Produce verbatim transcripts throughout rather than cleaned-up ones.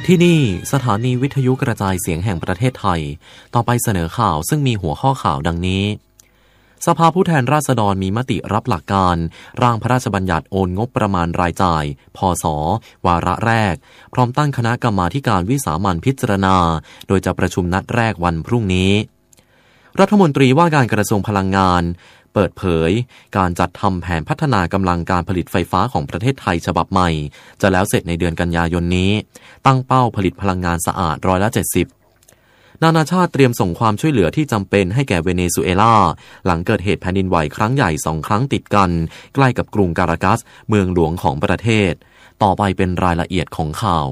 ที่นี่สถานีวิทยุกระจายเสียงแห่งประเทศไทยต่อไปเสนอข่าวซึ่งมีหัวข้อข่าวดังนี้สภาผู้แทนราษฎรมีมติรับหลักการร่างพระราชบัญญัติโอนงบประมาณรายจ่ายพศวาระแรกพร้อมตั้งคณะกรรมาธิการวิสามัญพิจารณาโดยจะประชุมนัดแรกวันพรุ่งนี้รัฐมนตรีว่าการกระทรวงพลังงานเปิดเผยการจัดทำแผนพัฒนากำลังการผลิตไฟฟ้าของประเทศไทยฉบับใหม่จะแล้วเสร็จในเดือนกันยายนนี้ตั้งเป้าผลิตพลังงานสะอาดร้อยละเจ็ดสิบนานาชาติเตรียมส่งความช่วยเหลือที่จำเป็นให้แก่เวเนซุเอลาหลังเกิดเหตุแผ่นดินไหวครั้งใหญ่สองครั้งติดกันใกล้กับกรุงการากัสเมืองหลวงของประเทศต่อไปเป็นรายละเอียดของข่าว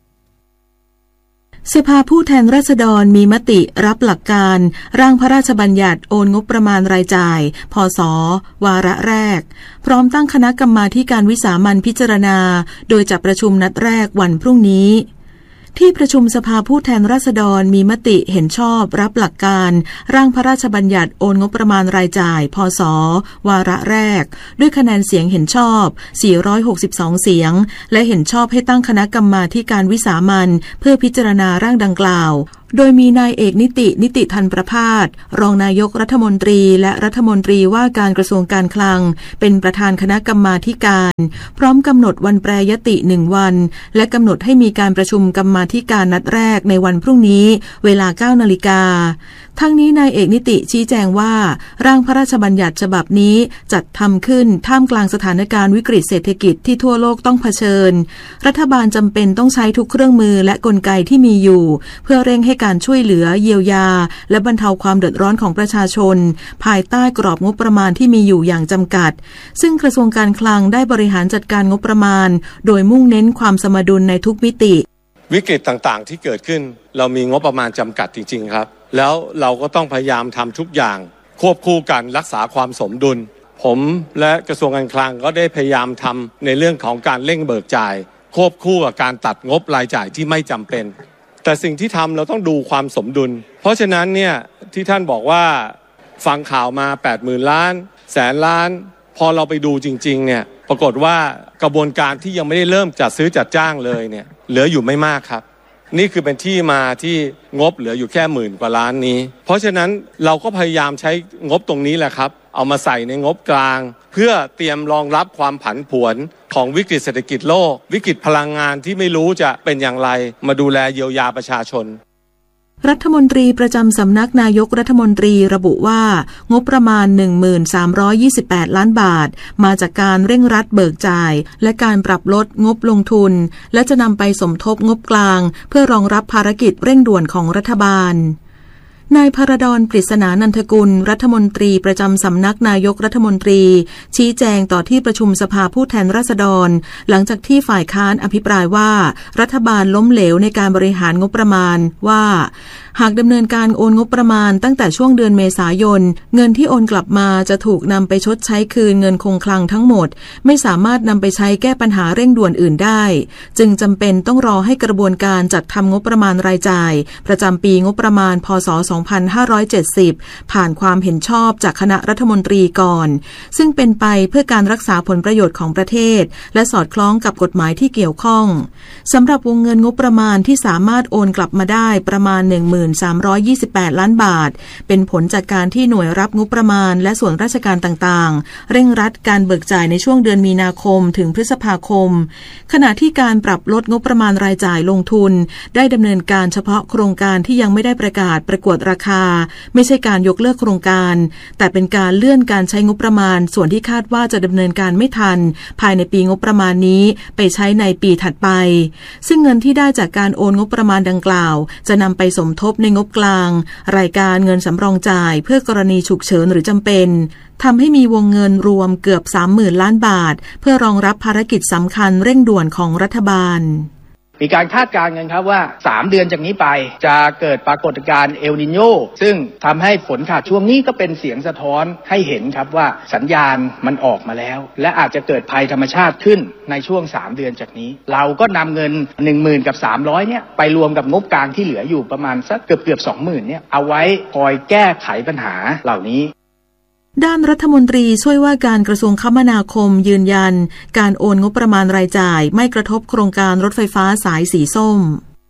สภาผู้แทนราษฎรมีมติรับหลักการร่างพระราชบัญญัติโอนงบประมาณรายจ่ายพศวาระแรกพร้อมตั้งคณะกรรมาธิการวิสามัญพิจารณาโดยจะประชุมนัดแรกวันพรุ่งนี้ที่ประชุมสภาผู้แทนราษฎรมีมติเห็นชอบรับหลักการร่างพระราชบัญญัติโอนงบประมาณรายจ่ายพศวาระแรกด้วยคะแนนเสียงเห็นชอบสี่ร้อยหกสิบสองเสียงและเห็นชอบให้ตั้งคณะกรรมาธิการวิสามัญเพื่อพิจารณาร่างดังกล่าวโดยมีนายเอกนิตินิติธันประภาสรองนายกรัฐมนตรีและรัฐมนตรีว่าการกระทรวงการคลังเป็นประธานคณะกรรมาธิการพร้อมกำหนดวันแปรยติหนึ่งวันและกำหนดให้มีการประชุมกรรมาธิการนัดแรกในวันพรุ่งนี้เวลา เก้านาฬิกาทั้งนี้นายเอกนิติชี้แจงว่าร่างพระราชบัญญัติฉบับนี้จัดทำขึ้นท่ามกลางสถานการณ์วิกฤตเศรษฐกิจที่ทั่วโลกต้องเผชิญรัฐบาลจำเป็นต้องใช้ทุกเครื่องมือและกลไกที่มีอยู่เพื่อเร่งให้การช่วยเหลือเยียวยาและบรรเทาความเดือดร้อนของประชาชนภายใต้กรอบงบประมาณที่มีอยู่อย่างจำกัดซึ่งกระทรวงการคลังได้บริหารจัดการงบประมาณโดยมุ่งเน้นความสมดุลในทุกมิติวิกฤตต่างๆที่เกิดขึ้นเรามีงบประมาณจำกัดจริงๆครับแล้วเราก็ต้องพยายามทำทุกอย่างควบคู่กันรักษาความสมดุลผมและกระทรวงการคลังก็ได้พยายามทำในเรื่องของการเร่งเบิกจ่ายควบคู่กับการตัดงบรายจ่ายที่ไม่จำเป็นแต่สิ่งที่ทำเราต้องดูความสมดุลเพราะฉะนั้นเนี่ยที่ท่านบอกว่าฟังข่าวมา แปดหมื่น ล้านแสนล้านพอเราไปดูจริงๆเนี่ยปรากฏว่ากระบวนการที่ยังไม่ได้เริ่มจัดซื้อจัดจ้างเลยเนี่ยเหลืออยู่ไม่มากครับนี่คือเป็นที่มาที่งบเหลืออยู่แค่หมื่นกว่าล้านนี้เพราะฉะนั้นเราก็พยายามใช้งบตรงนี้แหละครับเอามาใส่ในงบกลางเพื่อเตรียมรองรับความผันผวนของวิกฤตเศรษฐกิจโลกวิกฤตพลังงานที่ไม่รู้จะเป็นอย่างไรมาดูแลเยียวยาประชาชนรัฐมนตรีประจำสำนักนายกรัฐมนตรีระบุว่างบประมาณ หนึ่งพันสามร้อยยี่สิบแปด ล้านบาทมาจากการเร่งรัดเบิกจ่ายและการปรับลดงบลงทุนและจะนำไปสมทบงบกลางเพื่อรองรับภารกิจเร่งด่วนของรัฐบาลนายภรดร ปริศนานันทกุลรัฐมนตรีประจำสำนักนายกรัฐมนตรีชี้แจงต่อที่ประชุมสภาผู้แทนราษฎรหลังจากที่ฝ่ายค้านอภิปรายว่ารัฐบาลล้มเหลวในการบริหารงบประมาณว่าหากดำเนินการโอนงบประมาณตั้งแต่ช่วงเดือนเมษายนเงินที่โอนกลับมาจะถูกนำไปชดใช้คืนเงินคงคลังทั้งหมดไม่สามารถนำไปใช้แก้ปัญหาเร่งด่วนอื่นได้จึงจำเป็นต้องรอให้กระบวนการจัดทำงบประมาณรายจ่ายประจำปีงบประมาณพ.ศ. สองพันห้าร้อยเจ็ดสิบผ่านความเห็นชอบจากคณะรัฐมนตรีก่อนซึ่งเป็นไปเพื่อการรักษาผลประโยชน์ของประเทศและสอดคล้องกับกฎหมายที่เกี่ยวข้องสำหรับวงเงินงบประมาณที่สามารถโอนกลับมาได้ประมาณ หนึ่งพันสามร้อยยี่สิบแปด ล้านบาทเป็นผลจากการที่หน่วยรับงบประมาณและส่วนราชการต่างๆเร่งรัดการเบิกจ่ายในช่วงเดือนมีนาคมถึงพฤษภาคมขณะที่การปรับลดงบประมาณรายจ่ายลงทุนได้ดำเนินการเฉพาะโครงการที่ยังไม่ได้ประกาศประกวดราคาไม่ใช่การยกเลิกโครงการแต่เป็นการเลื่อนการใช้งบประมาณส่วนที่คาดว่าจะดำเนินการไม่ทันภายในปีงบประมาณนี้ไปใช้ในปีถัดไปซึ่งเงินที่ได้จากการโอนงบประมาณดังกล่าวจะนำไปสมทบในงบกลางรายการเงินสำรองจ่ายเพื่อกรณีฉุกเฉินหรือจำเป็นทำให้มีวงเงินรวมเกือบ สามหมื่น ล้านบาทเพื่อรองรับภารกิจสำคัญเร่งด่วนของรัฐบาลมีการคาดการณ์กันครับว่าสามเดือนจากนี้ไปจะเกิดปรากฏการณ์เอลนิโญซึ่งทำให้ฝนขาดช่วงนี้ก็เป็นเสียงสะท้อนให้เห็นครับว่าสัญญาณมันออกมาแล้วและอาจจะเกิดภัยธรรมชาติขึ้นในช่วงสามเดือนจากนี้เราก็นำเงิน หนึ่งหมื่น กับสามร้อยเนี่ยไปรวมกับงบกลางที่เหลืออยู่ประมาณสักเกือบๆ สองหมื่น เนี่ยเอาไว้คอยแก้ไขปัญหาเหล่านี้ด้านรัฐมนตรีช่วยว่าการกระทรวงคมนาคมยืนยันการโอนงบประมาณรายจ่ายไม่กระทบโครงการรถไฟฟ้าสายสีส้ม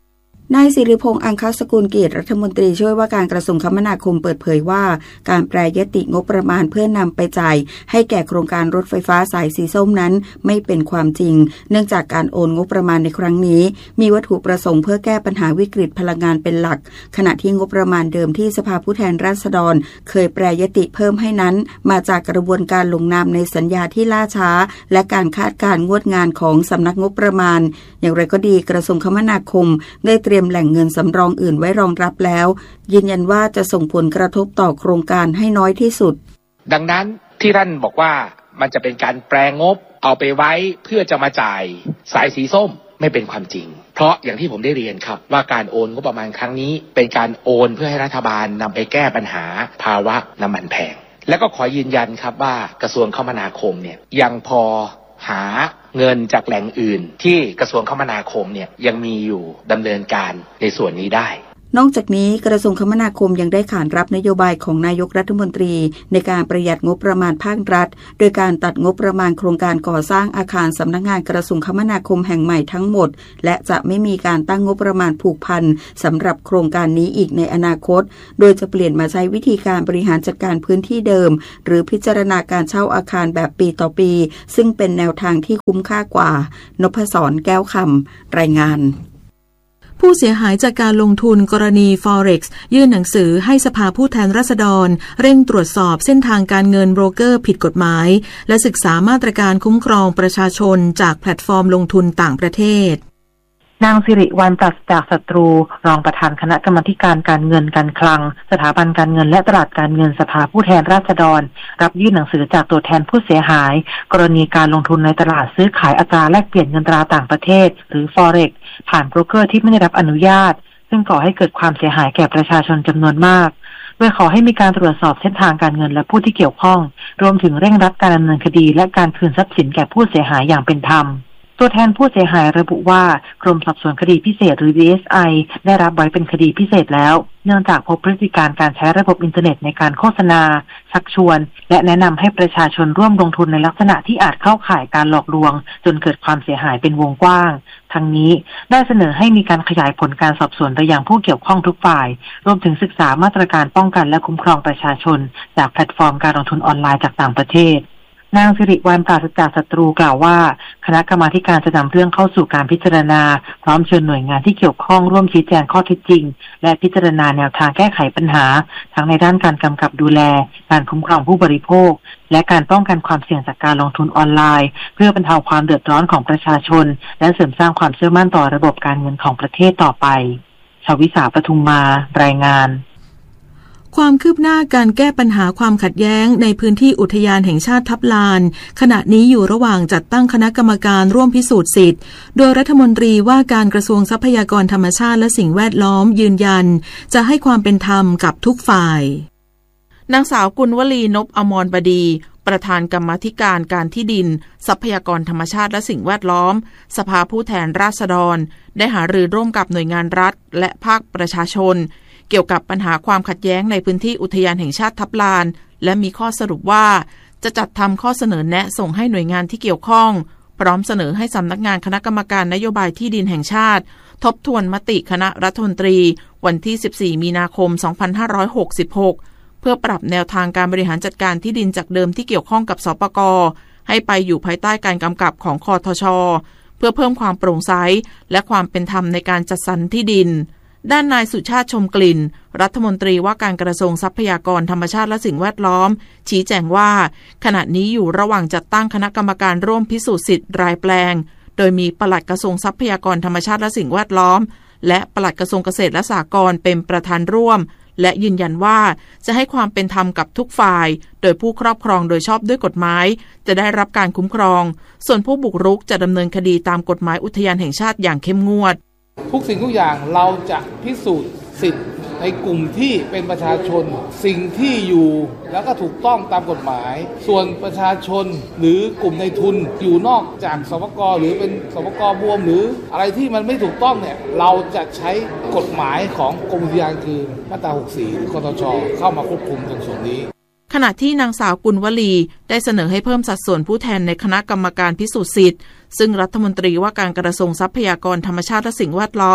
นายสิริพงษ์อังคสกุลเกียรติรัฐมนตรีช่วยว่าการกระทรวงคมนาคมเปิดเผยว่าการแปรยติงบประมาณเพื่อนำไปจ่ายให้แก่โครงการรถไฟฟ้าสายสีส้มนั้นไม่เป็นความจริงเนื่องจากการโอนงบประมาณในครั้งนี้มีวัตถุประสงค์เพื่อแก้ปัญหาวิกฤตพลังงานเป็นหลักขณะที่งบประมาณเดิมที่สภาผู้แทนราษฎรเคยแปรยติเพิ่มให้นั้นมาจากกระบวนการลงนามในสัญญาที่ล่าช้าและการคาดการณ์งวดงานของสำนักงบประมาณอย่างไรก็ดีกระทรวงคมนาคมได้เตรียมแหล่งเงินสำรองอื่นไว้รองรับแล้วยืนยันว่าจะส่งผลกระทบต่อโครงการให้น้อยที่สุดดังนั้นที่ท่านบอกว่ามันจะเป็นการแปรงบเอาไปไว้เพื่อจะมาจ่ายสายสีส้มไม่เป็นความจริงเพราะอย่างที่ผมได้เรียนครับว่าการโอนงบประมาณครั้งนี้เป็นการโอนเพื่อให้รัฐบาลนำไปแก้ปัญหาภาวะน้ำมันแพงและก็ขอยืนยันครับว่ากระทรวงคมนาคมเนี่ยยังพอหาเงินจากแหล่งอื่นที่กระทรวงคมนาคมเนี่ยยังมีอยู่ดำเนินการในส่วนนี้ได้นอกจากนี้กระทรวงคมนาคมยังได้ขานรับนโยบายของนายกรัฐมนตรีในการประหยัดงบประมาณภาครัฐโดยการตัดงบประมาณโครงการก่อสร้างอาคารสำนักงานกระทรวงคมนาคมแห่งใหม่ทั้งหมดและจะไม่มีการตั้งงบประมาณผูกพันสำหรับโครงการนี้อีกในอนาคตโดยจะเปลี่ยนมาใช้วิธีการบริหารจัดการพื้นที่เดิมหรือพิจารณาการเช่าอาคารแบบปีต่อปีซึ่งเป็นแนวทางที่คุ้มค่ากว่านพศรแก้วคำรายงานผู้เสียหายจากการลงทุนกรณี Forex ยื่นหนังสือให้สภาผู้แทนราษฎรเร่งตรวจสอบเส้นทางการเงินโบรกเกอร์ผิดกฎหมายและศึกษามาตรการคุ้มครองประชาชนจากแพลตฟอร์มลงทุนต่างประเทศนางสิริวรรณ ปราศจากศัตรูรองประธานคณะกรรมาการการเงินการคลังสถาบันการเงินและตลาดการเงินสภาผู้แทนราษฎรรับยื่นหนังสือจากตัวแทนผู้เสียหายกรณีการลงทุนในตลาดซื้อขายอัตราแลกเปลี่ยนเงินตราต่างประเทศหรือ Forex ผ่านโบรกเกอร์ที่ไม่ได้รับอนุญาตซึ่งก่อให้เกิดความเสียหายแก่ประชาชนจำนวนมากโดยขอให้มีการตรวจสอบเส้นทางการเงินและผู้ที่เกี่ยวข้องรวมถึงเร่งรัดการดำเนินคดีและการคืนทรัพย์สินแก่ผู้เสียหายอย่างเป็นธรรมตัวแทนผู้เสียหายระบุว่ากรมสอบสวนคดีพิเศษหรือ ดี เอส ไอ ได้รับไว้เป็นคดีพิเศษแล้วเนื่องจากพบพฤติการการใช้ระบบอินเทอร์เน็ตในการโฆษณาชักชวนและแนะนำให้ประชาชนร่วมลงทุนในลักษณะที่อาจเข้าข่ายการหลอกลวงจนเกิดความเสียหายเป็นวงกว้างทั้งนี้ได้เสนอให้มีการขยายผลการสอบสวนไปยังผู้เกี่ยวข้องทุกฝ่ายรวมถึงศึกษามาตรการป้องกันและคุ้มครองประชาชนจากแพลตฟอร์มการลงทุนออนไลน์จากต่างประเทศนางสิริวรรณ ปราศจากศัตรูกล่าวว่าคณะกรรมาการจะนำเรื่องเข้าสู่การพิจารณาพร้อมเชิญหน่วยงานที่เกี่ยวข้องร่วมชี้แจงข้อเท็จจริงและพิจารณาแนวทางแก้ไขปัญหาทั้งในด้านการกำกับดูแลการคุ้มครองผู้บริโภคและการป้องกันความเสี่ยงจากการลงทุนออนไลน์เพื่อบรรเทาความเดือดร้อนของประชาชนและเสริมสร้างความเชื่อมั่นต่อระบบการเงินของประเทศต่อไปชวิสา ปทุมมารายงานความคืบหน้าการแก้ปัญหาความขัดแย้งในพื้นที่อุทยานแห่งชาติทับลานขณะนี้อยู่ระหว่างจัดตั้งคณะกรรมการร่วมพิสูจน์สิทธิ์โดยรัฐมนตรีว่าการกระทรวงทรัพยากรธรรมชาติและสิ่งแวดล้อมยืนยันจะให้ความเป็นธรรมกับทุกฝ่ายนางสาวกุลวลีนพอมรบดีประธานกรรมาธิการการที่ดินทรัพยากรธรรมชาติและสิ่งแวดล้อมสภาผู้แทนราษฎรได้หารือร่วมกับหน่วยงานรัฐและภาคประชาชนเกี่ยวกับปัญหาความขัดแย้งในพื้นที่อุทยานแห่งชาติทับลานและมีข้อสรุปว่าจะจัดทำข้อเสนอแนะส่งให้หน่วยงานที่เกี่ยวข้องพร้อมเสนอให้สำนักงานคณะกรรมการนโยบายที่ดินแห่งชาติทบทวนมติคณะรัฐมนตรีวันที่สิบสี่มีนาคมสองพันห้าร้อยหกสิบหกเพื่อปรับแนวทางการบริหารจัดการที่ดินจากเดิมที่เกี่ยวข้องกับสปก.ให้ไปอยู่ภายใต้การกำกับของคทช.เพื่อเพิ่มความโปร่งใสและความเป็นธรรมในการจัดสรรที่ดินด้านนายสุชาติชมกลิ่นรัฐมนตรีว่าการกระทรวงทรัพยากรธรรมชาติและสิ่งแวดล้อมชี้แจงว่าขณะนี้อยู่ระหว่างจัดตั้งคณะกรรมการร่วมพิสูจน์สิทธิ์รายแปลงโดยมีปลัดกระทรวงทรัพยากรธรรมชาติและสิ่งแวดล้อมและปลัดกระทรวงเกษตรและสหกรณ์เป็นประธานร่วมและยืนยันว่าจะให้ความเป็นธรรมกับทุกฝ่ายโดยผู้ครอบครองโดยชอบด้วยกฎหมายจะได้รับการคุ้มครองส่วนผู้บุกรุกจะดำเนินคดีตามกฎหมายอุทยานแห่งชาติอย่างเข้มงวดทุกสิ่งทุกอย่างเราจะพิสูจน์สิทธิ์ในกลุ่มที่เป็นประชาชนสิ่งที่อยู่แล้วก็ถูกต้องตามกฎหมายส่วนประชาชนหรือกลุ่มในทุนอยู่นอกจากสปก.หรือเป็นสปก.บวมหรืออะไรที่มันไม่ถูกต้องเนี่ยเราจะใช้กฎหมายของกรมอุทยานคือมาตราหกสิบสี่หรือคทช.เข้ามาควบคุมตรงส่วนนี้ขณะที่นางสาวกุลวลีได้เสนอให้เพิ่มสัดส่วนผู้แทนในคณะกรรมการพิสูจน์สิทธิ์ซึ่งรัฐมนตรีว่าการกระทรวงทรัพยากรธรรมชาติและสิ่งแวดล้อม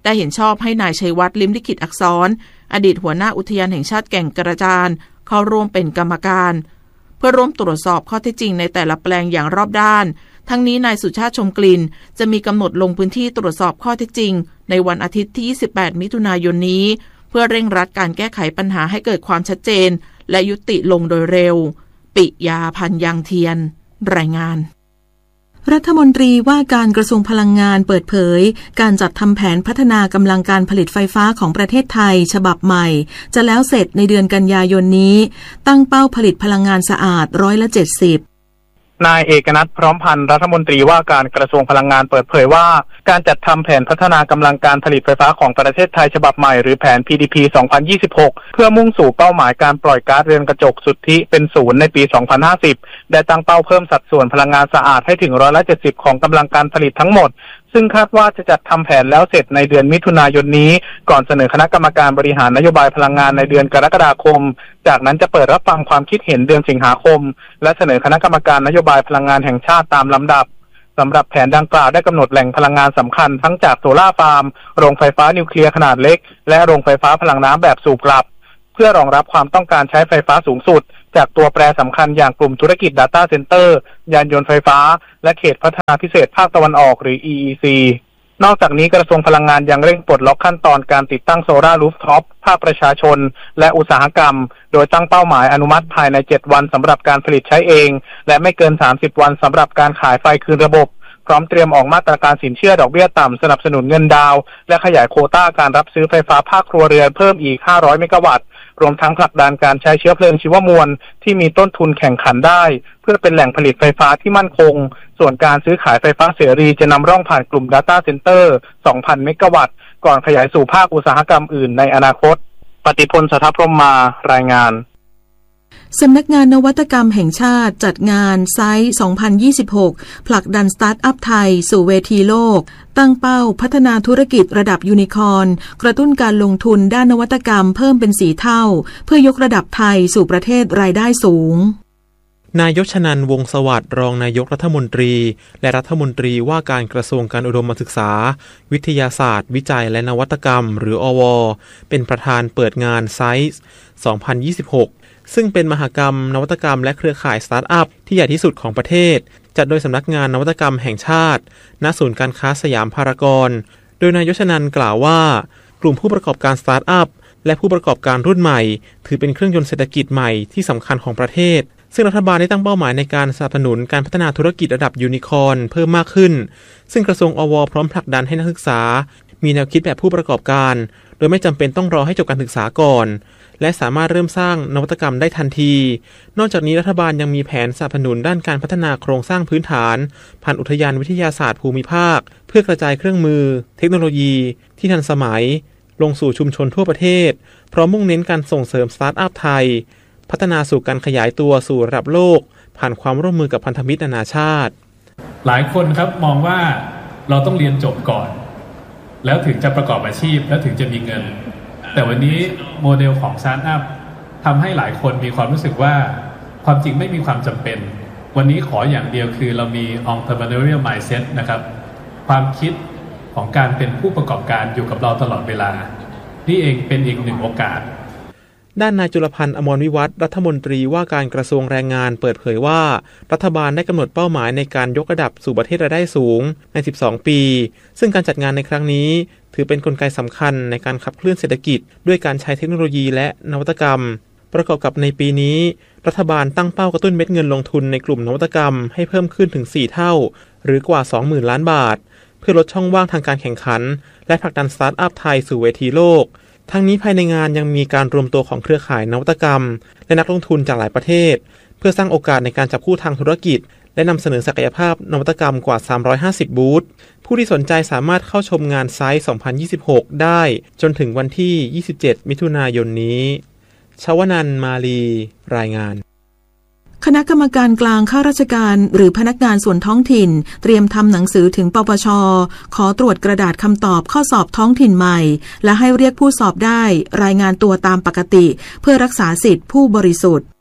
ได้เห็นชอบให้นายชัยวัฒน์ลิ้มลิขิตอักษรอดีตหัวหน้าอุทยานแห่งชาติแก่งกระจานเข้าร่วมเป็นกรรมการเพื่อร่วมตรวจสอบข้อเท็จจริงในแต่ละแปลงอย่างรอบด้านทั้งนี้นายสุชาติชมกลิ่นจะมีกำหนดลงพื้นที่ตรวจสอบข้อเท็จจริงในวันอาทิตย์ที่ยี่สิบแปดมิถุนายนนี้เพื่อเร่งรัดการแก้ไขปัญหาให้เกิดความชัดเจนและยุติลงโดยเร็วปิยาพันธ์ยังเทียนรายงานรัฐมนตรีว่าการกระทรวงพลังงานเปิดเผยการจัดทำแผนพัฒนากำลังการผลิตไฟฟ้าของประเทศไทยฉบับใหม่จะแล้วเสร็จในเดือนกันยายนนี้ตั้งเป้าผลิตพลังงานสะอาดร้อยละเจ็ดสิบนายเอกนัทพร้อมพันธ์รัฐมนตรีว่าการกระทรวงพลังงานเปิดเผยว่าการจัดทำแผนพัฒนากำลังการผลิตไฟฟ้าของประเทศไทยฉบับใหม่หรือแผน พี ดี พี สองพันยี่สิบหกเพื่อมุ่งสู่เป้าหมายการปล่อยก๊าซเรือนกระจกสุทธิเป็นศูนย์ในปีสองพันห้าสิบได้ตั้งเป้าเพิ่มสัดส่วนพลังงานสะอาดให้ถึงร้อยละเจ็ดสิบของกำลังการผลิตทั้งหมดซึ่งคาดว่าจะจัดทำแผนแล้วเสร็จในเดือนมิถุนายนนี้ก่อนเสนอคณะกรรมการบริหารนโยบายพลังงานในเดือนกรกฎาคมจากนั้นจะเปิดรับฟังความคิดเห็นเดือนสิงหาคมและเสนอคณะกรรมการนโยบายพลังงานแห่งชาติตามลำดับสำหรับแผนดังกล่าวได้กำหนดแหล่งพลังงานสำคัญทั้งจากโซล่าร์ฟาร์มโรงไฟฟ้านิวเคลียร์ขนาดเล็กและโรงไฟฟ้าพลังน้ำแบบสูบกลับเพื่อรองรับความต้องการใช้ไฟฟ้าสูงสุดจากตัวแปรสำคัญอย่างกลุ่มธุรกิจ Data Center ยานยนต์ไฟฟ้าและเขตพัฒนาพิเศษภาคตะวันออกหรือ อี อี ซี นอกจากนี้กระทรวงพลังงานยังเร่งปลดล็อกขั้นตอนการติดตั้งโซล่าร์รูฟท็อปภาคประชาชนและอุตสาหกรรมโดยตั้งเป้าหมายอนุมัติภายในเจ็ดวันสำหรับการผลิตใช้เองและไม่เกินสามสิบวันสำหรับการขายไฟคืนระบบพร้อมเตรียมออกมาตรการสินเชื่อดอกเบี้ยต่ำสนับสนุนเงินดาวน์และขยายโควต้าการรับซื้อไฟฟ้าภาคครัวเรือนเพิ่มอีกห้าร้อยเมกะวัตต์รวมทั้งผลักดันการใช้เชื้อเพลิงชีวมวลที่มีต้นทุนแข่งขันได้เพื่อเป็นแหล่งผลิตไฟฟ้าที่มั่นคงส่วนการซื้อขายไฟฟ้าเสรีจะนำร่องผ่านกลุ่ม Data Center สองพัน เมกะวัตต์ก่อนขยายสู่ภาคอุตสาหกรรมอื่นในอนาคตปฏิพล สัทธพรหมมารายงานสำนักงานนวัตกรรมแห่งชาติจัดงานไซต์ สองพันยี่สิบหก ผลักดันสตาร์ทอัพไทยสู่เวทีโลกตั้งเป้าพัฒนาธุรกิจระดับยูนิคอร์นกระตุ้นการลงทุนด้านนวัตกรรมเพิ่มเป็นสี่เท่าเพื่อยกระดับไทยสู่ประเทศรายได้สูงนายยชนันท์วงศ์สวัสดิ์รองนายกรัฐมนตรีและรัฐมนตรีว่าการกระทรวงการอุดมศึกษาวิทยาศาสตร์วิจัยและนวัตกรรมหรืออวเป็นประธานเปิดงานไซส์ สองพันยี่สิบหกซึ่งเป็นมหกรรมนวัตกรรมและเครือข่ายสตาร์ทอัพที่ใหญ่ที่สุดของประเทศจัดโดยสำนักงานนวัตกรรมแห่งชาติณศูนย์การค้าสยามพารากอนโดยนายยชนันท์กล่าวว่ากลุ่มผู้ประกอบการสตาร์ทอัพและผู้ประกอบการรุ่นใหม่ถือเป็นเครื่องยนต์เศรษฐกิจใหม่ที่สำคัญของประเทศซึ่งรัฐบาลได้ตั้งเป้าหมายในการสนับสนุนการพัฒนาธุรกิจระดับยูนิคอร์นเพิ่มมากขึ้นซึ่งกระทรวงอวพร้อมผลักดันให้นักศึกษามีแนวคิดแบบผู้ประกอบการโดยไม่จำเป็นต้องรอให้จบการศึกษาก่อนและสามารถเริ่มสร้างนวัตกรรมได้ทันทีนอกจากนี้รัฐบาลยังมีแผนสนับสนุนด้านการพัฒนาโครงสร้างพื้นฐานผ่านอุทยานวิทยาศาสตร์ภูมิภาคเพื่อกระจายเครื่องมือเทคโนโลยีที่ทันสมัยลงสู่ชุมชนทั่วประเทศพร้อมมุ่งเน้นการส่งเสริมสตาร์ทอัพไทยพัฒนาสู่การขยายตัวสู่ระดับโลกผ่านความร่วมมือกับพันธมิตรนานาชาติหลายคนครับมองว่าเราต้องเรียนจบก่อนแล้วถึงจะประกอบอาชีพแล้วถึงจะมีเงินแต่วันนี้โมเดลของสตาร์ทอัพทำให้หลายคนมีความรู้สึกว่าความจริงไม่มีความจำเป็นวันนี้ขออย่างเดียวคือเรามี entrepreneurial mindset นะครับความคิดของการเป็นผู้ประกอบการอยู่กับเราตลอดเวลานี่เองเป็นอีกหนึ่งโอกาสด้านนายจุลพันธ์อมรวิวัฒน์รัฐมนตรีว่าการกระทรวงแรงงานเปิดเผยว่ารัฐบาลได้กำหนดเป้าหมายในการยกระดับสู่ประเทศรายได้สูงในสิบสองปีซึ่งการจัดงานในครั้งนี้ถือเป็นกลไกสำคัญในการขับเคลื่อนเศรษฐกิจด้วยการใช้เทคโนโลยีและนวัตกรรมประกอบกับในปีนี้รัฐบาลตั้งเป้ากระตุ้นเม็ดเงินลงทุนในกลุ่มนวัตกรรมให้เพิ่มขึ้นถึงสี่เท่าหรือกว่า สองหมื่น ล้านบาทเพื่อลดช่องว่างทางการแข่งขันและผลักดันสตาร์ทอัพไทยสู่เวทีโลกทั้งนี้ภายในงานยังมีการรวมตัวของเครือข่ายนวัตกรรมและนักลงทุนจากหลายประเทศเพื่อสร้างโอกาสในการจับคู่ทางธุรกิจและนำเสนอศักยภาพนวัตกรรมกว่าสามร้อยห้าสิบบูธผู้ที่สนใจสามารถเข้าชมงานไซต์ สองพันยี่สิบหก ได้จนถึงวันที่ยี่สิบเจ็ดมิถุนายนนี้ชวนันท์มาลีรายงานคณะกรรมการกลางข้าราชการหรือพนักงานส่วนท้องถิ่นเตรียมทำหนังสือถึงปปช.ขอตรวจกระดาษคำตอบข้อสอบท้องถิ่นใหม่และให้เรียกผู้สอบได้รายงานตัวตามปกติเพื่อรักษาสิทธิผู้บริสุทธิ์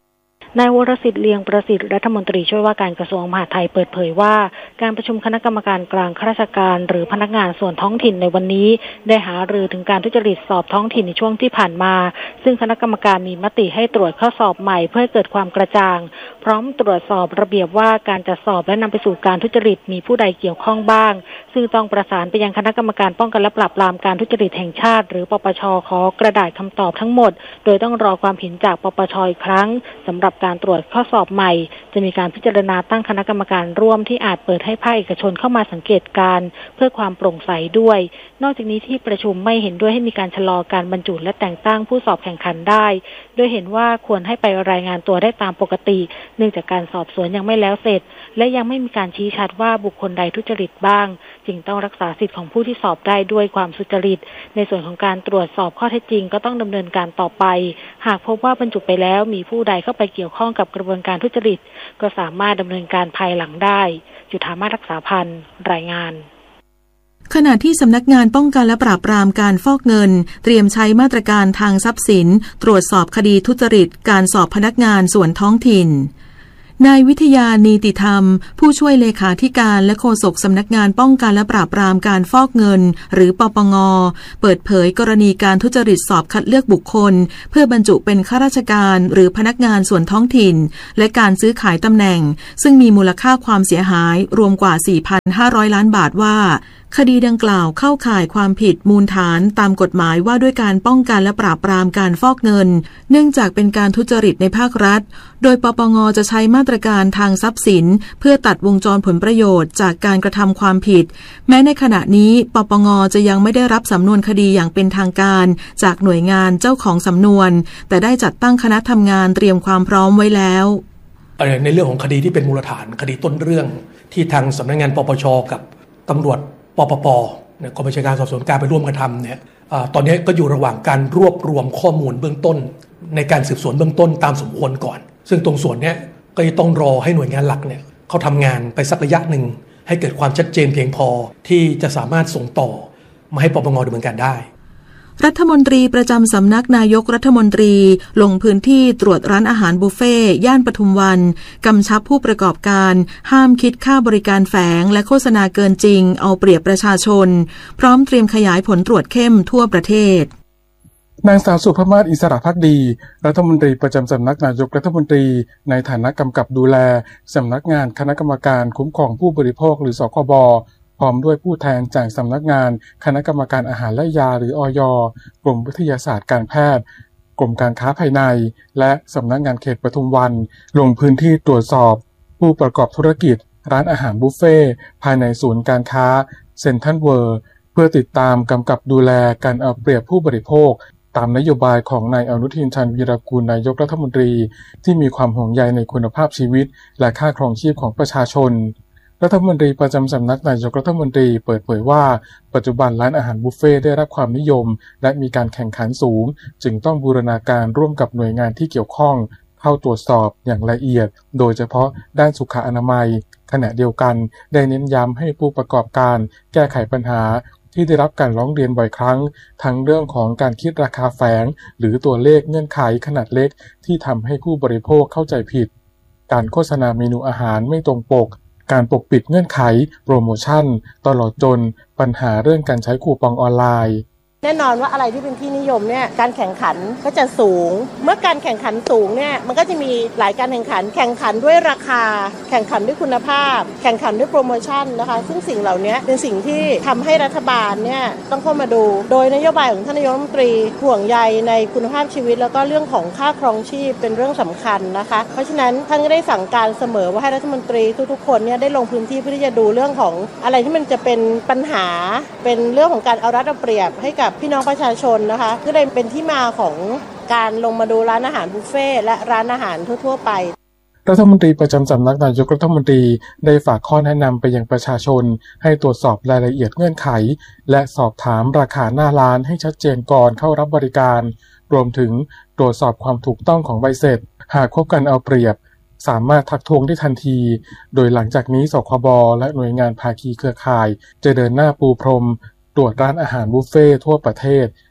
นายวรสิทธิ์เลียงประสิทธิ์รัฐมนตรีช่วยว่าการกระทรวงมหาดไทยเปิดเผยว่าการประชุมคณะกรรมการกลางข้าราชการหรือพนักงานส่วนท้องถิ่นในวันนี้ได้หารือถึงการทุจริตสอบท้องถิ่นในช่วงที่ผ่านมาซึ่งคณะกรรมการมีมติให้ตรวจข้อสอบใหม่เพื่อให้เกิดความกระจ่างพร้อมตรวจสอบระเบียบว่าการจัดสอบและนำไปสู่การทุจริตมีผู้ใดเกี่ยวข้องบ้างซึ่งต้องประสานไปยังคณะกรรมการป้องกันและปราบปรามการทุจริตแห่งชาติหรือปปช.ขอกระดาษคำตอบทั้งหมดโดยต้องรอความเห็นจากปปช.อีกครั้งสำหรับการตรวจข้อสอบใหม่จะมีการพิจารณาตั้งคณะกรรมการร่วมที่อาจเปิดให้ภาคเอกชนเข้ามาสังเกตการเพื่อความโปร่งใสด้วยนอกจากนี้ที่ประชุมไม่เห็นด้วยให้มีการชะลอการบรรจุและแต่งตั้งผู้สอบแข่งขันได้โดยเห็นว่าควรให้ไปรายงานตัวได้ตามปกติเนื่องจากการสอบสวนยังไม่แล้วเสร็จและยังไม่มีการชี้ชัดว่าบุคคลใดทุจริตบ้างจึงต้องรักษาสิทธิของผู้ที่สอบได้ด้วยความสุจริตในส่วนของการตรวจสอบข้อเท็จจริงก็ต้องดำเนินการต่อไปหากพบว่าบรรจุไปแล้วมีผู้ใดเข้าไปเกี่ยวข้องกับกระบวนการทุจริตก็สามารถดำเนินการภายหลังได้จุฑามาศรักษาพันธ์รายงานขณะที่สำนักงานป้องกันและปราบปรามการฟอกเงินเตรียมใช้มาตรการทางทรัพย์สินตรวจสอบคดีทุจริตการสอบพนักงานส่วนท้องถิ่นนายวิทยานีติธรรมผู้ช่วยเลขาธิการและโฆษกสำนักงานป้องกันและปราบปรามการฟอกเงินหรือปปง.เปิดเผยกรณีการทุจริตสอบคัดเลือกบุคคลเพื่อบรรจุเป็นข้าราชการหรือพนักงานส่วนท้องถิ่นและการซื้อขายตำแหน่งซึ่งมีมูลค่าความเสียหายรวมกว่า สี่พันห้าร้อย ล้านบาทว่าคดีดังกล่าวเข้าข่ายความผิดมูลฐานตามกฎหมายว่าด้วยการป้องกันและปราบปรามการฟอกเงินเนื่องจากเป็นการทุจริตในภาครัฐโดยปปง.จะใช้มาตรการทางทรัพย์สินเพื่อตัดวงจรผลประโยชน์จากการกระทำความผิดแม้ในขณะนี้ปปง.จะยังไม่ได้รับสำนวนคดีอย่างเป็นทางการจากหน่วยงานเจ้าของสำนวนแต่ได้จัดตั้งคณะทำงานเตรียมความพร้อมไว้แล้วในเรื่องของคดีที่เป็นมูลฐานคดีต้นเรื่องที่ทางสำนักงานปปช.กับตำรวจปปป.กองบัญชาการสอบสวนกลางไปร่วมกันทำเนี่ยตอนนี้ก็อยู่ระหว่างการรวบรวมข้อมูลเบื้องต้นในการสืบสวนเบื้องต้นตามสมควรก่อนซึ่งตรงส่วนนี้ก็จะต้องรอให้หน่วยงานหลักเนี่ยเขาทำงานไปสักระยะหนึ่งให้เกิดความชัดเจนเพียงพอที่จะสามารถส่งต่อมาให้ปปง.ดำเนินการได้รัฐมนตรีประจำสำนักนายกรัฐมนตรีลงพื้นที่ตรวจร้านอาหารบุฟเฟ่ย่านปทุมวันกำชับผู้ประกอบการห้ามคิดค่าบริการแฝงและโฆษณาเกินจริงเอาเปรียบประชาชนพร้อมเตรียมขยายผลตรวจเข้มทั่วประเทศนางสาวสุภมาศอิสระภักดีรัฐมนตรีประจำสำนักนายกรัฐมนตรีในฐานะกำกับดูแลสำนักงานคณะกรรมการคุ้มครองผู้บริโภคหรือสคบพร้อมด้วยผู้แทนจากสำนักงานคณะกรรมการอาหารและยาหรืออย.กรมวิทยาศาสตร์การแพทย์กรมการค้าภายในและสำนักงานเขตปทุมวันลงพื้นที่ตรวจสอบผู้ประกอบธุรกิจร้านอาหารบุฟเฟ่ภายในศูนย์การค้าเซ็นทรัลเวิลด์เพื่อติดตามกำกับดูแลการเอาเปรียบผู้บริโภคตามนโยบายของนายอนุทินชาญวีรกูลนายกรัฐมนตรีที่มีความห่วงใยในคุณภาพชีวิตและค่าครองชีพของประชาชนรัฐมนตรีประจำสำนักนายกรัฐมนตรีเปิดเผยว่าปัจจุบันร้านอาหารบุฟเฟ่ได้รับความนิยมและมีการแข่งขันสูงจึงต้องบูรณาการร่วมกับหน่วยงานที่เกี่ยวข้องเข้าตรวจสอบอย่างละเอียดโดยเฉพาะด้านสุขอนามัยขณะเดียวกันได้เน้นย้ำให้ผู้ประกอบการแก้ไขปัญหาที่ได้รับการร้องเรียนบ่อยครั้งทั้งเรื่องของการคิดราคาแฝงหรือตัวเลขเงื่อนไขขนาดเล็กที่ทำให้ผู้บริโภคเข้าใจผิดการโฆษณาเมนูอาหารไม่ตรงปกการปกปิดเงื่อนไขโปรโมชั่นตลอดจนปัญหาเรื่องการใช้คูปองออนไลน์แน่นอนว่าอะไรที่เป็นที่นิยมเนี่ยการแข่งขันก็จะสูงเมื่อการแข่งขันสูงเนี่ยมันก็จะมีหลายการแข่งขันแข่งขันด้วยราคาแข่งขันด้วยคุณภาพแข่งขันด้วยโปรโมชั่นนะคะซึ่งสิ่งเหล่านี้เป็นสิ่งที่ทำให้รัฐบาลเนี่ยต้องเข้ามาดูโดยนโยบายของท่านนายกรัฐมนตรีห่วงใยในคุณภาพชีวิตแล้วก็เรื่องของค่าครองชีพเป็นเรื่องสำคัญนะคะเพราะฉะนั้นท่านก็ได้สั่งการเสมอว่าให้รัฐมนตรีทุกๆคนเนี่ยได้ลงพื้นที่เพื่อที่จะดูเรื่องของอะไรที่มันจะเป็นปัญหาเป็นเรื่องของการเอารัดเอาเปรียบให้กับพี่น้องประชาชนนะคะก็เลยเป็นที่มาของการลงมาดูร้านอาหารบุฟเฟ่และร้านอาหารทั่วๆไปรัฐมนตรีประจำสำนักนายกรัฐมนตรีได้ฝากข้อแนะนำไปยังประชาชนให้ตรวจสอบรายละเอียดเงื่อนไขและสอบถามราคาหน้าร้านให้ชัดเจนก่อนเข้ารับบริการรวมถึงตรวจสอบความถูกต้องของใบเสร็จหากพบการเอาเปรียบสามารถทักท้วงได้ทันทีโดยหลังจากนี้สคบและหน่วยงานภาคีเครือข่ายจะเดินหน้าปูพรมตรวจร้านอาหารบุฟเฟ่ทั่วประเทศ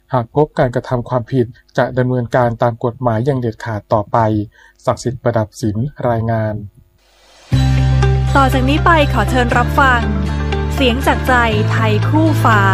หากพบการกระทำความผิดจะดำเนินการตามกฎหมายอย่างเด็ดขาดต่อไปศักดิ์สิทธิ์ประดับศิลป์รายงานต่อจากนี้ไปขอเชิญรับฟังเสียงจากใจไทยคู่ฟ้า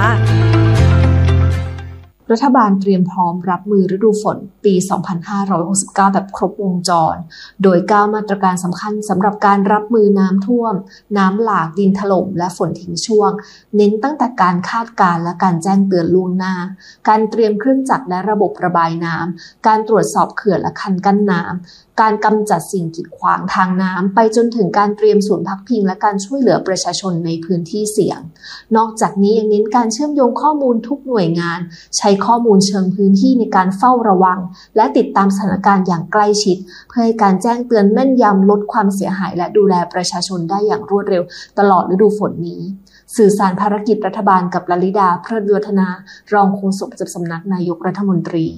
รัฐบาลเตรียมพร้อมรับมือฤดูฝนปี สองพันห้าร้อยหกสิบเก้า แบบครบวงจรโดยเก้ามาตรการสำคัญสำหรับการรับมือน้ำท่วมน้ำหลากดินถล่มและฝนทิ้งช่วงเน้นตั้งแต่การคาดการณ์และการแจ้งเตือนล่วงหน้าการเตรียมเครื่องจักรและระบบระบายน้ำการตรวจสอบเขื่อนและคันกั้นน้ำการกำจัดสิ่งกีดขวางทางน้ำไปจนถึงการเตรียมศูนย์พักพิงและการช่วยเหลือประชาชนในพื้นที่เสี่ยงนอกจากนี้ยังเน้นการเชื่อมโยงข้อมูลทุกหน่วยงานใช้ข้อมูลเชิงพื้นที่ในการเฝ้าระวังและติดตามสถานการณ์อย่างใกล้ชิดเพื่อให้การแจ้งเตือนแม่นยำลดความเสียหายและดูแลประชาชนได้อย่างรวดเร็วตลอดฤดูฝนนี้สื่อสารภารกิจรัฐบาลกับลลิดาเพลิดวัฒนารองโฆษกประจำสำนักนายกรัฐมนตรี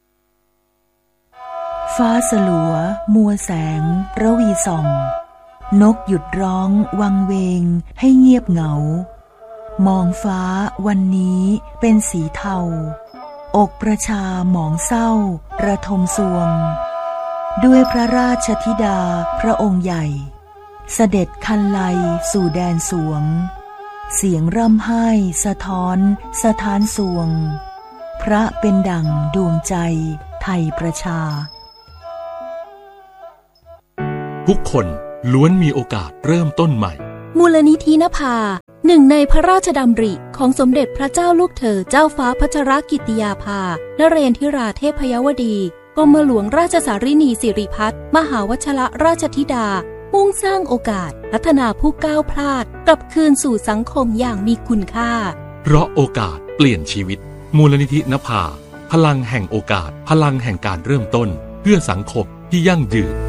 ฟ้าสลัวมัวแสงระวีส่องนกหยุดร้องวังเวงให้เงียบเหงามองฟ้าวันนี้เป็นสีเทาอกประชาหมองเศร้าระทมสวงด้วยพระราชธิดาพระองค์ใหญ่เสด็จคันไลสู่แดนสวงเสียงร่ำไห้สะท้อนสะท้านสวงพระเป็นดั่งดวงใจไทยประชาทุกคนล้วนมีโอกาสเริ่มต้นใหม่มูลนิธินภาหนึ่งในพระราชดำริของสมเด็จพระเจ้าลูกเธอเจ้าฟ้าพัชรกิติยาภานเรนทิราเทพยวดีกรมหลวงราชสารินีสิริพัฒน์มหาวชิรราชธิดามุ่งสร้างโอกาสพัฒนาผู้ก้าวพลาดกลับคืนสู่สังคมอย่างมีคุณค่าเพราะโอกาสเปลี่ยนชีวิตมูลนิธินภาพลังแห่งโอกาสพลังแห่งการเริ่มต้นเพื่อสังคมที่ยั่งยืน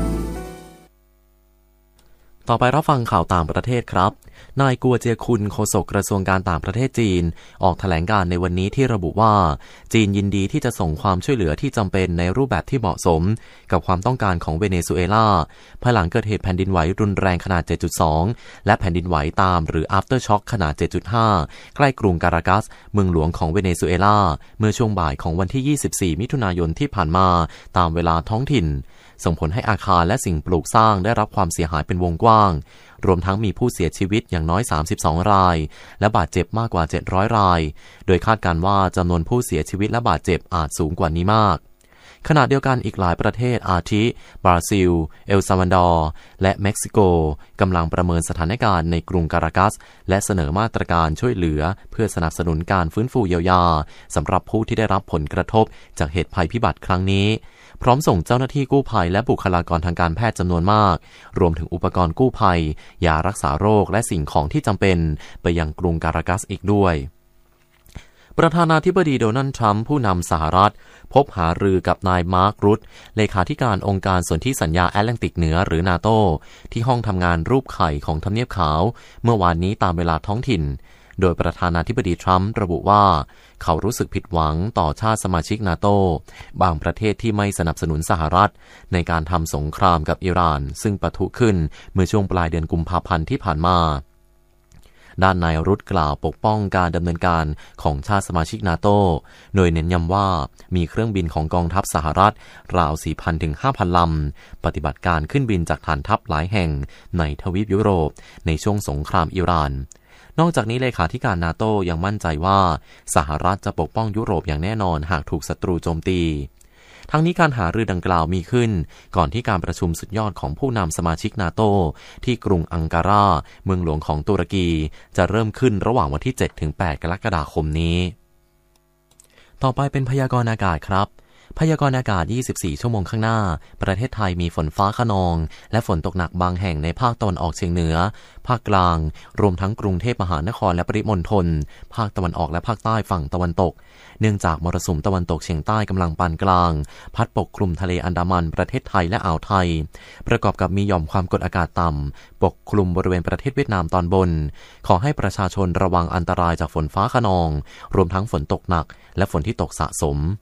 ต่อไปรับฟังข่าวต่างประเทศครับนายกัวเจียคุนโฆษกกระทรวงการต่างประเทศจีนออกแถลงการในวันนี้ที่ระบุว่าจีนยินดีที่จะส่งความช่วยเหลือที่จำเป็นในรูปแบบที่เหมาะสมกับความต้องการของเวเนซุเอลาภายหลังเกิดเหตุแผ่นดินไหวรุนแรงขนาด เจ็ดจุดสอง และแผ่นดินไหวตามหรือ after shock ขนาด เจ็ดจุดห้า ใกล้กรุงการากัสเมืองหลวงของเวเนซุเอลาเมื่อช่วงบ่ายของวันที่ยี่สิบสี่มิถุนายนที่ผ่านมาตามเวลาท้องถิ่นส่งผลให้อาคารและสิ่งปลูกสร้างได้รับความเสียหายเป็นวงกว้างรวมทั้งมีผู้เสียชีวิตอย่างน้อยสามสิบสองรายและบาดเจ็บมากกว่าเจ็ดร้อยรายโดยคาดการณ์ว่าจำนวนผู้เสียชีวิตและบาดเจ็บอาจสูงกว่านี้มากขณะเดียวกันอีกหลายประเทศอาทิบราซิลเอลซัลวาดอร์และเม็กซิโกกำลังประเมินสถานการณ์ในกรุงการากัสและเสนอมาตรการช่วยเหลือเพื่อสนับสนุนการฟื้นฟูเยียวยาสำหรับผู้ที่ได้รับผลกระทบจากเหตุภัยพิบัติครั้งนี้พร้อมส่งเจ้าหน้าที่กู้ภัยและบุคลากรทางการแพทย์จำนวนมากรวมถึงอุปกรณ์กู้ภัยยารักษาโรคและสิ่งของที่จำเป็นไปยังกรุงการากัสอีกด้วยประธานาธิบดีโดนัลด์ทรัมป์ผู้นำสหรัฐพบหารือกับนายมาร์ครุตเลขาธิการองค์การสนธิสัญญาแอตแลนติกเหนือหรือนาโตที่ห้องทำงานรูปไข่ของทำเนียบขาวเมื่อวานนี้ตามเวลาท้องถิ่นโดยประธานาธิบดีทรัมป์ระบุว่าเขารู้สึกผิดหวังต่อชาติสมาชิกนาโตบางประเทศที่ไม่สนับสนุนสหรัฐในการทำสงครามกับอิหร่านซึ่งปะทุขึ้นเมื่อช่วงปลายเดือนกุมภาพันธ์ที่ผ่านมาด้านนายรุตกล่าวปกป้องการดำเนินการของชาติสมาชิกนาโตโดยเน้นย้ำว่ามีเครื่องบินของกองทัพสหรัฐราว สี่พัน ถึง ห้าพัน ลำปฏิบัติการขึ้นบินจากฐานทัพหลายแห่งในทวีปยุโรปในช่วงสงครามอิหร่านนอกจากนี้เลขาธิการนาโตยังมั่นใจว่าสหรัฐจะปกป้องยุโรปอย่างแน่นอนหากถูกศัตรูโจมตีทั้งนี้การหารือดังกล่าวมีขึ้นก่อนที่การประชุมสุดยอดของผู้นำสมาชิกนาโตที่กรุงอังการาเมืองหลวงของตุรกีจะเริ่มขึ้นระหว่างวันที่ เจ็ดถึงแปด กรกฎาคมนี้ต่อไปเป็นพยากรณ์อากาศครับพยากรณ์อากาศยี่สิบสี่ชั่วโมงข้างหน้าประเทศไทยมีฝนฟ้าคะนองและฝนตกหนักบางแห่งในภาคตะวันออกเฉียงเหนือภาคกลางรวมทั้งกรุงเทพมหานครและปริมณฑลภาคตะวันออกและภาคใต้ฝั่งตะวันตกเนื่องจากมรสุมตะวันตกเฉียงใต้กำลังปานกลางพัดปกคลุมทะเลอันดามันประเทศไทยและอ่าวไทยประกอบกับมีหย่อมความกดอากาศต่ำปกคลุมบริเวณประเทศเวียดนามตอนบนขอให้ประชาชนระวังอันตรายจากฝนฟ้าคะนองรวมทั้งฝนตกหนักและฝนที่ตกสะสม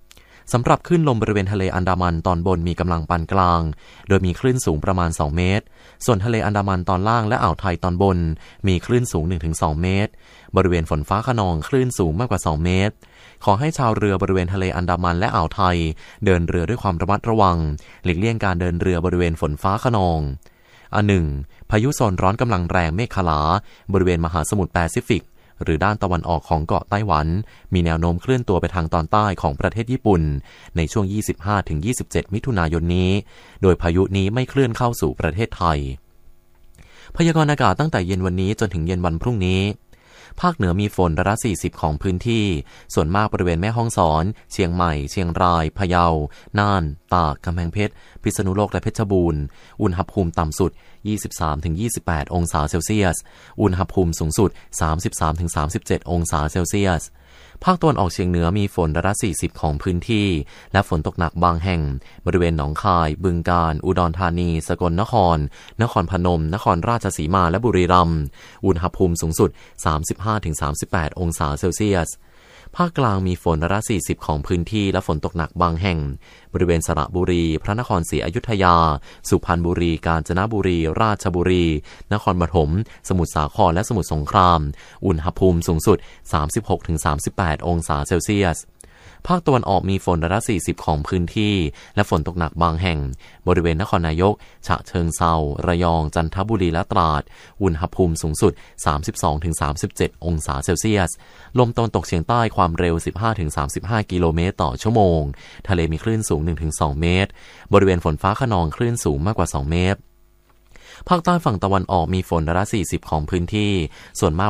สำหรับคลื่นลมบริเวณทะเลอันดามันตอนบนมีกำลังปานกลางโดยมีคลื่นสูงประมาณสองเมตรส่วนทะเลอันดามันตอนล่างและอ่าวไทยตอนบนมีคลื่นสูง หนึ่งถึงสอง เมตรบริเวณฝนฟ้าคะนองคลื่นสูงมากกว่าสองเมตรขอให้ชาวเรือบริเวณทะเลอันดามันและอ่าวไทยเดินเรือด้วยความระมัดระวังหลีกเลี่ยงการเดินเรือบริเวณฝนฟ้าคะนองอันหนึ่งพายุโซนร้อนกำลังแรงเมฆขลาบริเวณมหาสมุทรแปซิฟิกหรือด้านตะวันออกของเกาะไต้หวันมีแนวโน้มเคลื่อนตัวไปทางตอนใต้ของประเทศญี่ปุ่นในช่วง ยี่สิบห้าถึงยี่สิบเจ็ด มิถุนายนนี้โดยพายุนี้ไม่เคลื่อนเข้าสู่ประเทศไทยพยากรณ์อากาศตั้งแต่เย็นวันนี้จนถึงเย็นวันพรุ่งนี้ภาคเหนือมีฝนร้อยละสี่สิบของพื้นที่ส่วนมากบริเวณแม่ฮ่องสอนเชียงใหม่เชียงรายพะเยาน่านตากกำแพงเพชรพิษณุโลกและเพชรบูรณ์อุณหภูมิต่ำสุด ยี่สิบสามถึงยี่สิบแปด องศาเซลเซียสอุณหภูมิสูงสุด สามสิบสามถึงสามสิบเจ็ด องศาเซลเซียสภาคตะวันออกเฉียงเหนือมีฝนร้อยละสี่สิบของพื้นที่และฝนตกหนักบางแห่งบริเวณหนองคายบึงกาฬอุดรธานีสกลนครนครพนมนครราชสีมาและบุรีรัมย์อุณหภูมิสูงสุด สามสิบห้าถึงสามสิบแปด องศาเซลเซียสภาคกลางมีฝนร้อยละสี่สิบของพื้นที่และฝนตกหนักบางแห่งบริเวณสระบุรีพระนครศรีอยุธยาสุพรรณบุรีกาญจนบุรีราชบุรีนครปฐมสมุทรสาครและสมุทรสงครามอุณหภูมิสูงสุด สามสิบหกถึงสามสิบแปด องศาเซลเซียสภาคตะวันออกมีฝนร้อยละสี่สิบของพื้นที่และฝนตกหนักบางแห่งบริเวณนครนายกฉะเชิงเทราระยองจันทบุรีและตราดอุณหภูมิสูงสุด สามสิบสองถึงสามสิบเจ็ด องศาเซลเซียสลมตะวันตกเฉียงใต้ความเร็ว สิบห้าถึงสามสิบห้า กิโลเมตรต่อชั่วโมงทะเลมีคลื่นสูง หนึ่งถึงสอง เมตรบริเวณฝนฟ้าคะนองคลื่นสูงมากกว่าสองเมตรภาคใต้ฝั่งตะวันออกมีฝนร้อยละสี่สิบของพื้นที่ส่วนมาก